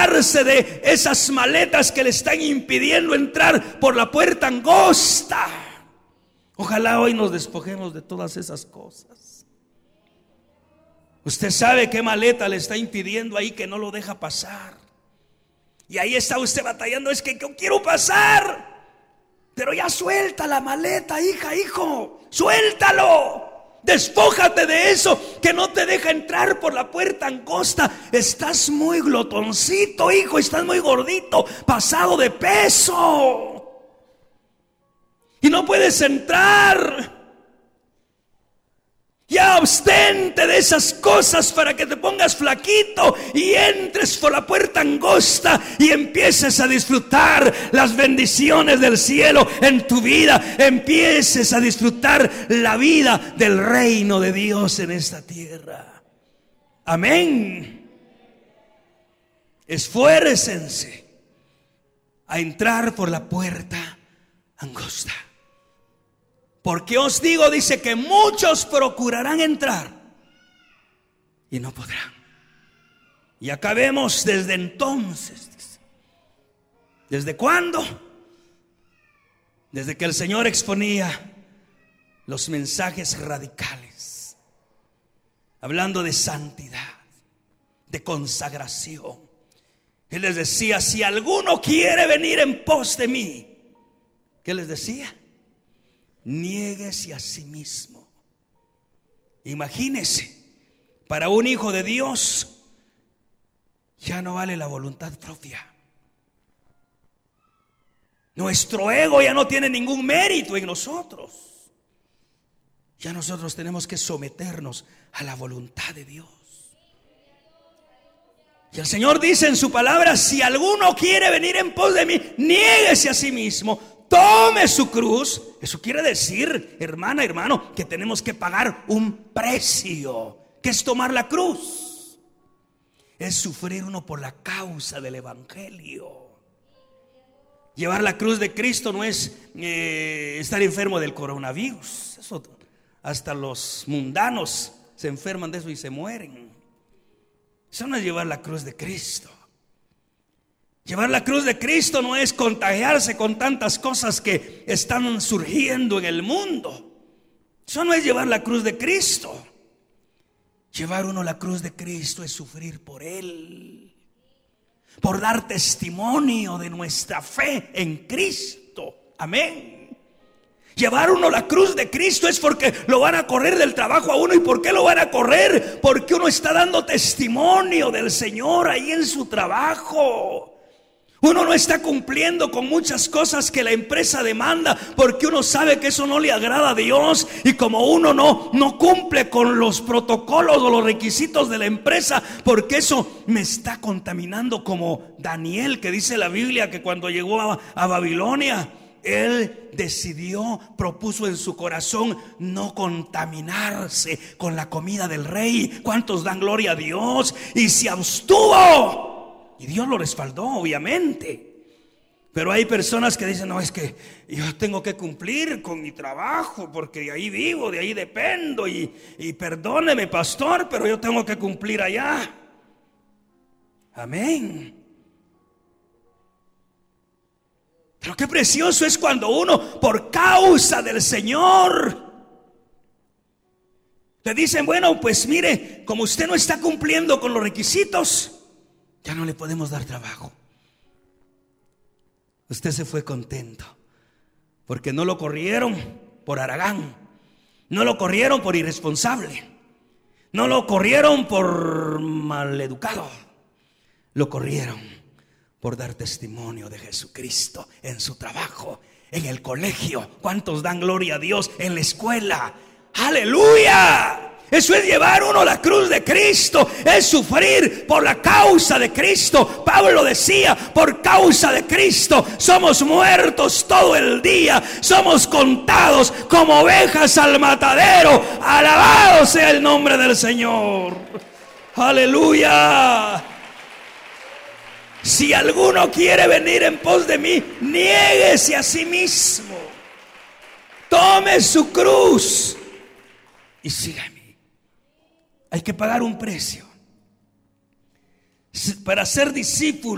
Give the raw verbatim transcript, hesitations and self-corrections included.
despojarse de esas maletas que le están impidiendo entrar por la puerta angosta. Ojalá hoy nos despojemos de todas esas cosas. Usted sabe qué maleta le está impidiendo ahí, que no lo deja pasar. Y ahí está usted batallando, es que yo quiero pasar. Pero ya suelta la maleta, hija, hijo, suéltalo. Despójate de eso que no te deja entrar por la puerta angosta. Estás muy glotoncito, hijo, estás muy gordito, pasado de peso, y no puedes entrar. Ya abstente de esas cosas para que te pongas flaquito y entres por la puerta angosta y empieces a disfrutar las bendiciones del cielo en tu vida. Empieces a disfrutar la vida del reino de Dios en esta tierra. Amén. Esfuércense a entrar por la puerta angosta. Porque os digo, dice, que muchos procurarán entrar y no podrán. Y acabemos desde entonces. Dice. ¿Desde cuándo? Desde que el Señor exponía los mensajes radicales, hablando de santidad, de consagración. Él les decía: si alguno quiere venir en pos de mí, ¿qué les decía? Niéguese a sí mismo. Imagínese, para un hijo de Dios ya no vale la voluntad propia. Nuestro ego ya no tiene ningún mérito en nosotros. Ya nosotros tenemos que someternos a la voluntad de Dios. Y el Señor dice en su palabra: si alguno quiere venir en pos de mí, niéguese a sí mismo, tome su cruz. Eso quiere decir, hermana, hermano, que tenemos que pagar un precio. ¿Qué es tomar la cruz? Es sufrir uno por la causa del evangelio. Llevar la cruz de Cristo no es eh, estar enfermo del coronavirus. Eso, hasta los mundanos se enferman de eso y se mueren. Eso no es llevar la cruz de Cristo. Llevar la cruz de Cristo no es contagiarse con tantas cosas que están surgiendo en el mundo. Eso no es llevar la cruz de Cristo. Llevar uno la cruz de Cristo es sufrir por Él, por dar testimonio de nuestra fe en Cristo. Amén. Llevar uno la cruz de Cristo es porque lo van a correr del trabajo a uno. ¿Y por qué lo van a correr? Porque uno está dando testimonio del Señor ahí en su trabajo. Uno no está cumpliendo con muchas cosas que la empresa demanda, porque uno sabe que eso no le agrada a Dios. Y como uno no, no cumple con los protocolos o los requisitos de la empresa, porque eso me está contaminando, como Daniel, que dice la Biblia que cuando llegó a, a Babilonia, él decidió, propuso en su corazón no contaminarse con la comida del rey. ¿Cuántos dan gloria a Dios? Y se abstuvo. Y Dios lo respaldó, obviamente. Pero hay personas que dicen: no, es que yo tengo que cumplir con mi trabajo, porque de ahí vivo, de ahí dependo. Y, y perdóneme, pastor, pero yo tengo que cumplir allá. Amén. Pero qué precioso es cuando uno, por causa del Señor, le dicen: bueno, pues mire, como usted no está cumpliendo con los requisitos, ya no le podemos dar trabajo. Usted se fue contento porque no lo corrieron por haragán, no lo corrieron por irresponsable, no lo corrieron por maleducado, lo corrieron por dar testimonio de Jesucristo en su trabajo, en el colegio. ¿Cuántos dan gloria a Dios? En la escuela. ¡Aleluya! Eso es llevar uno la cruz de Cristo, es sufrir por la causa de Cristo. Pablo decía: por causa de Cristo somos muertos todo el día, somos contados como ovejas al matadero. Alabado sea el nombre del Señor. Aleluya. Si alguno quiere venir en pos de mí, niéguese a sí mismo, tome su cruz y sígame. Hay que pagar un precio para ser discípulo.